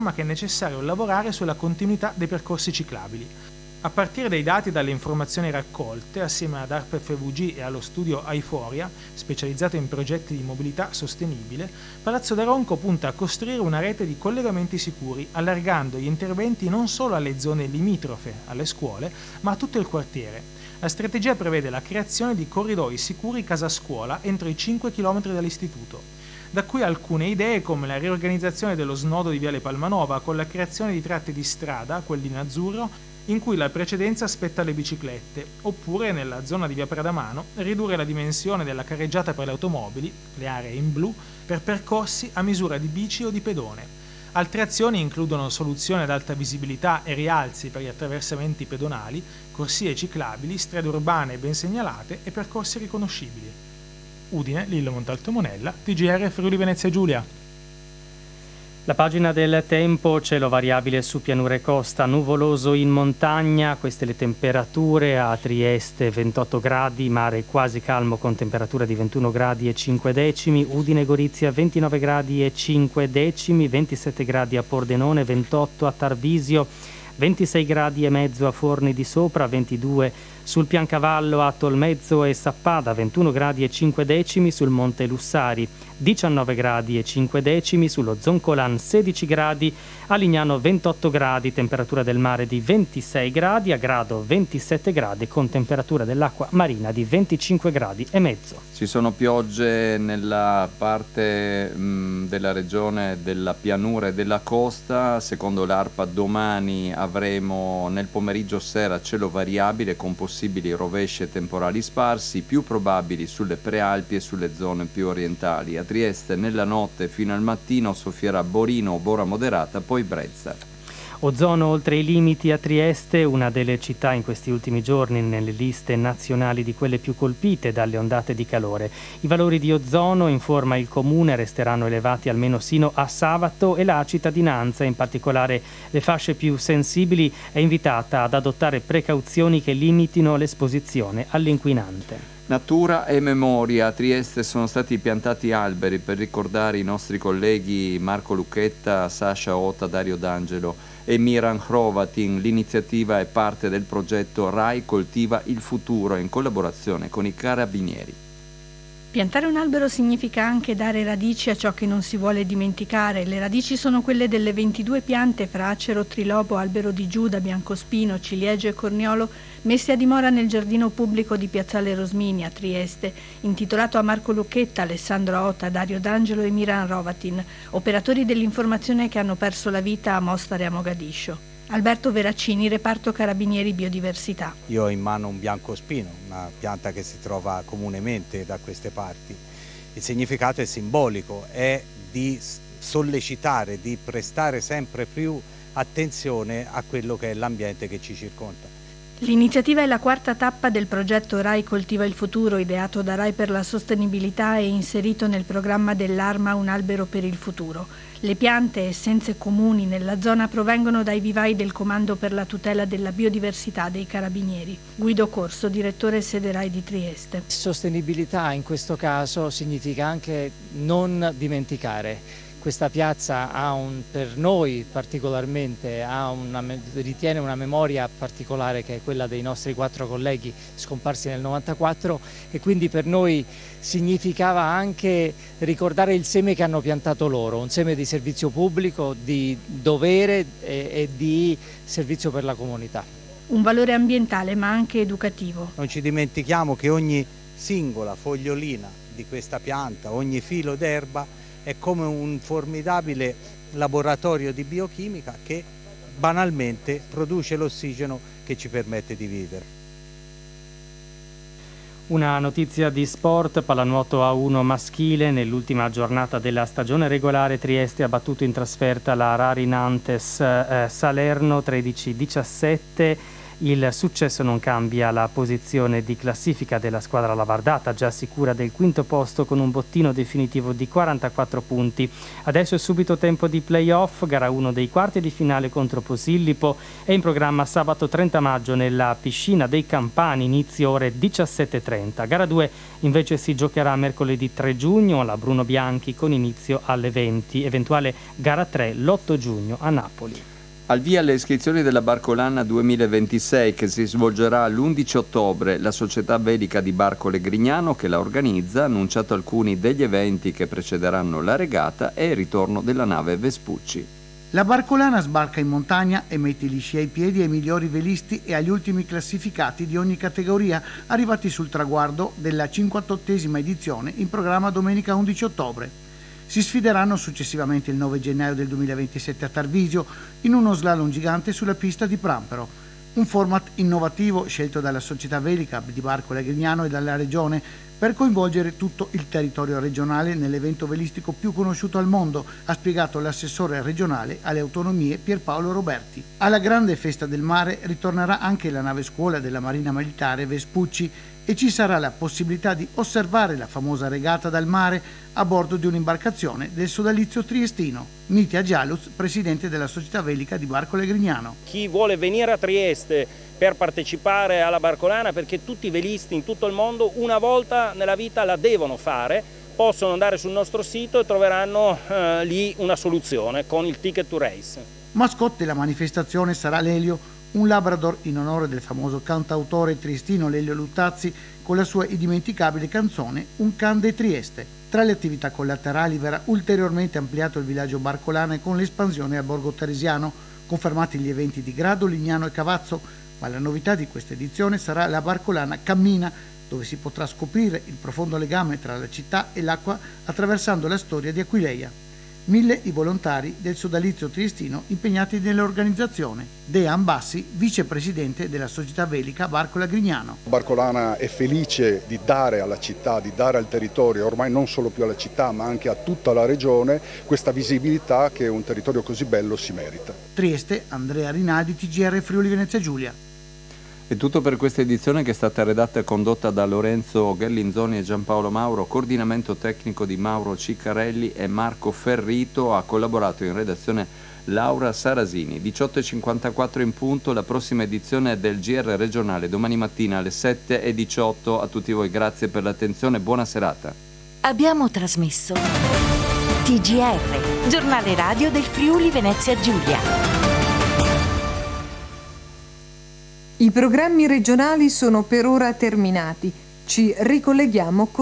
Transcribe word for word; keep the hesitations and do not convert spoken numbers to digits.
ma che è necessario lavorare sulla continuità dei percorsi ciclabili. A partire dai dati e dalle informazioni raccolte, assieme ad A R P F V G e allo studio Aiforia, specializzato in progetti di mobilità sostenibile, Palazzo da Ronco punta a costruire una rete di collegamenti sicuri, allargando gli interventi non solo alle zone limitrofe alle scuole, ma a tutto il quartiere. La strategia prevede la creazione di corridoi sicuri casa-scuola entro i cinque chilometri dall'istituto. Da qui alcune idee come la riorganizzazione dello snodo di Viale Palmanova con la creazione di tratti di strada, quelli in azzurro, in cui la precedenza spetta alle biciclette, oppure nella zona di Via Pradamano ridurre la dimensione della carreggiata per le automobili, le aree in blu, per percorsi a misura di bici o di pedone. Altre azioni includono soluzioni ad alta visibilità e rialzi per gli attraversamenti pedonali, corsie ciclabili, strade urbane ben segnalate e percorsi riconoscibili. Udine, Lillo Montalto Monella, T G R Friuli Venezia Giulia. La pagina del tempo, cielo variabile su pianura e costa, nuvoloso in montagna, queste le temperature. A Trieste ventotto gradi, mare quasi calmo con temperatura di ventuno gradi e cinque decimi, Udine Gorizia ventinove gradi e cinque decimi, ventisette gradi a Pordenone, ventotto a Tarvisio, ventisei gradi e mezzo a Forni di Sopra, ventidue sul Piancavallo a Tolmezzo e Sappada, ventuno gradi e cinque decimi sul Monte Lussari, diciannove gradi e cinque decimi sullo Zoncolan, sedici gradi a Lignano, ventotto gradi, temperatura del mare di ventisei gradi, a Grado ventisette gradi con temperatura dell'acqua marina di venticinque gradi e mezzo. Ci sono piogge nella parte mh, della regione della pianura e della costa. Secondo l'ARPA domani avremo nel pomeriggio sera cielo variabile con possibili rovesci e temporali sparsi, più probabili sulle prealpi e sulle zone più orientali. A Trieste nella notte fino al mattino soffierà Borino o Bora moderata, poi Brezza. Ozono oltre i limiti a Trieste, una delle città in questi ultimi giorni nelle liste nazionali di quelle più colpite dalle ondate di calore. I valori di ozono, informa il Comune, resteranno elevati almeno sino a sabato e la cittadinanza, in particolare le fasce più sensibili, è invitata ad adottare precauzioni che limitino l'esposizione all'inquinante. Natura e memoria. A Trieste sono stati piantati alberi per ricordare i nostri colleghi Marco Lucchetta, Sasha Ota, Dario D'Angelo e Miran Hrovatin. L'iniziativa è parte del progetto RAI Coltiva il Futuro in collaborazione con i Carabinieri. Piantare un albero significa anche dare radici a ciò che non si vuole dimenticare. Le radici sono quelle delle ventidue piante fra acero, trilobo, albero di Giuda, biancospino, ciliegio e corniolo messe a dimora nel giardino pubblico di Piazzale Rosmini a Trieste, intitolato a Marco Lucchetta, Alessandro Ota, Dario D'Angelo e Miran Hrovatin, operatori dell'informazione che hanno perso la vita a Mostar e a Mogadiscio. Alberto Veraccini, reparto Carabinieri Biodiversità. Io ho in mano un biancospino, una pianta che si trova comunemente da queste parti. Il significato è simbolico, è di sollecitare, di prestare sempre più attenzione a quello che è l'ambiente che ci circonda. L'iniziativa è la quarta tappa del progetto RAI Coltiva il Futuro, ideato da RAI per la sostenibilità e inserito nel programma dell'Arma Un albero per il futuro. Le piante, essenze comuni nella zona, provengono dai vivai del Comando per la tutela della biodiversità dei Carabinieri. Guido Corso, direttore sede RAI di Trieste. Sostenibilità in questo caso significa anche non dimenticare. Questa piazza ha un, per noi particolarmente ha una, ritiene una memoria particolare, che è quella dei nostri quattro colleghi scomparsi nel novantaquattro, e quindi per noi significava anche ricordare il seme che hanno piantato loro, un seme di servizio pubblico, di dovere e, e di servizio per la comunità. Un valore ambientale ma anche educativo. Non ci dimentichiamo che ogni singola fogliolina di questa pianta, ogni filo d'erba è come un formidabile laboratorio di biochimica che banalmente produce l'ossigeno che ci permette di vivere. Una notizia di sport: pallanuoto A uno maschile. Nell'ultima giornata della stagione regolare Trieste ha battuto in trasferta la Rari Nantes eh, Salerno tredici diciassette Il successo non cambia la posizione di classifica della squadra lavardata, già sicura del quinto posto con un bottino definitivo di quarantaquattro punti. Adesso è subito tempo di play-off, gara uno dei quarti di finale contro Posillipo è in programma sabato trenta maggio nella piscina dei Campani, inizio ore diciassette e trenta. Gara due invece si giocherà mercoledì tre giugno alla Bruno Bianchi con inizio alle venti, eventuale gara tre l'otto giugno a Napoli. Al via le iscrizioni della Barcolana duemilaventisei che si svolgerà l'undici ottobre. La società velica di Barcole Grignano che la organizza ha annunciato alcuni degli eventi che precederanno la regata e il ritorno della nave Vespucci. La Barcolana sbarca in montagna e mette gli sci ai piedi ai migliori velisti e agli ultimi classificati di ogni categoria arrivati sul traguardo della cinquantottesima edizione in programma domenica undici ottobre. Si sfideranno successivamente il nove gennaio del duemilaventisette a Tarvisio in uno slalom gigante sulla pista di Prampero, un format innovativo scelto dalla società velica di Barcole Grignano e dalla regione per coinvolgere tutto il territorio regionale nell'evento velistico più conosciuto al mondo, ha spiegato l'assessore regionale alle autonomie Pierpaolo Roberti. Alla grande festa del mare ritornerà anche la nave scuola della Marina Militare Vespucci e ci sarà la possibilità di osservare la famosa regata dal mare a bordo di un'imbarcazione del sodalizio triestino. Nitia Gialuz, presidente della società velica di Barcole Grignano. Chi vuole venire a Trieste per partecipare alla Barcolana, perché tutti i velisti in tutto il mondo una volta nella vita la devono fare, possono andare sul nostro sito e troveranno eh, lì una soluzione con il Ticket to Race. Mascotte della manifestazione sarà Lelio, un labrador in onore del famoso cantautore triestino Lelio Luttazzi con la sua indimenticabile canzone Un can de Trieste. Tra le attività collaterali verrà ulteriormente ampliato il villaggio Barcolana con l'espansione a Borgo Teresiano, confermati gli eventi di Grado, Lignano e Cavazzo, ma la novità di questa edizione sarà la Barcolana Cammina, dove si potrà scoprire il profondo legame tra la città e l'acqua attraversando la storia di Aquileia. Mille i volontari del sodalizio triestino impegnati nell'organizzazione. Dean Bassi, vicepresidente della società velica Barcola Grignano. Barcolana è felice di dare alla città, di dare al territorio, ormai non solo più alla città ma anche a tutta la regione, questa visibilità che un territorio così bello si merita. Trieste, Andrea Rinaldi, T G R Friuli Venezia Giulia. È tutto per questa edizione che è stata redatta e condotta da Lorenzo Gherlinzoni e Giampaolo Mauro, coordinamento tecnico di Mauro Ciccarelli e Marco Ferrito, ha collaborato in redazione Laura Sarasini. diciotto e cinquantaquattro in punto, la prossima edizione del G R regionale domani mattina alle sette e diciotto. A tutti voi grazie per l'attenzione, buona serata. Abbiamo trasmesso T G R, giornale radio del Friuli Venezia Giulia. I programmi regionali sono per ora terminati. Ci ricolleghiamo con